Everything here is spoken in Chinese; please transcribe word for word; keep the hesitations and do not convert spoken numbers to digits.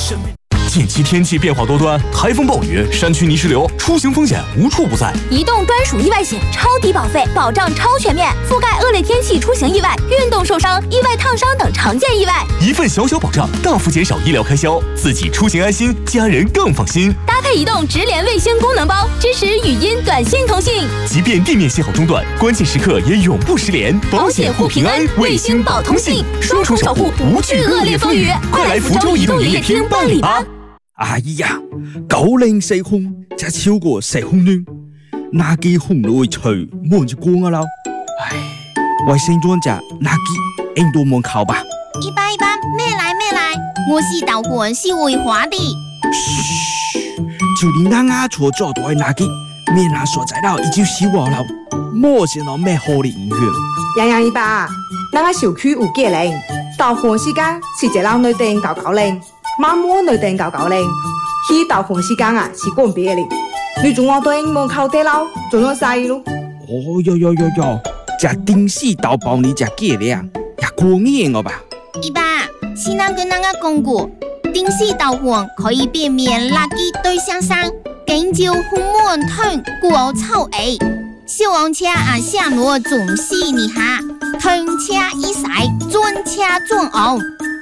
近期天气变化多端，台风暴雨、山区泥石流，出行风险无处不在。 移动专属意外险，超低保费，保障超全面，覆盖恶劣天气出行意外、运动受伤、意外烫伤等常见意外。 一份小小保障，大幅减少医疗开销，自己出行安心，家人更放心。 搭配移动直连卫星功能包，支持语音、短信通信。 即便地面信号中断，关键时刻也永不失联。 保险护平安，卫星保通信，双重守护，不惧恶劣风雨。快来福州移动营业厅办理吧！ 哎呀，九零四空，就超過四空暖，哪機空都會隨冇人就光啊啦！唉，衛星裝置哪機印度門口吧？ 一般一般，咩來咩來，我是導管是會滑的。 噓，就連啱啱坐咗都係哪機，面下所在到已經死我啦，冇先攞咩好的影響。 洋洋一把，咱個小區有幾零，導管時間是一樓內定九九零。媽媽內定九九零，去導航時間啊是講別的，你仲我對門口地樓仲有細路。 哦喲喲喲喲，只電視導幫你只幾兩，也過癮我吧？ 一爸，先生跟咱個講過，電視導航可以辨別垃圾對象上，研究紅門吞過臭味，小黃車啊下落總是你下，吞車一塞，轉車轉紅。